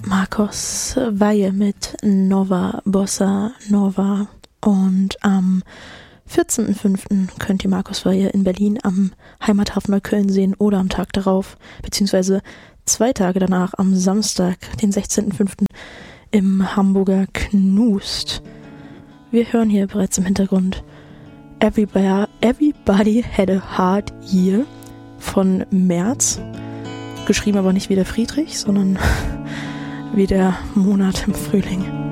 Marcos Weihe mit Nova Bossa Nova. Und am 14.05. könnt ihr Marcos Weihe in Berlin am Heimathafen Neukölln sehen oder am Tag darauf, beziehungsweise 2 Tage danach am Samstag, den 16.05. im Hamburger Knust. Wir hören hier bereits im Hintergrund Everybody Had a Hard Year von März. Geschrieben aber nicht wie der Friedrich, sondern wie der Monat im Frühling.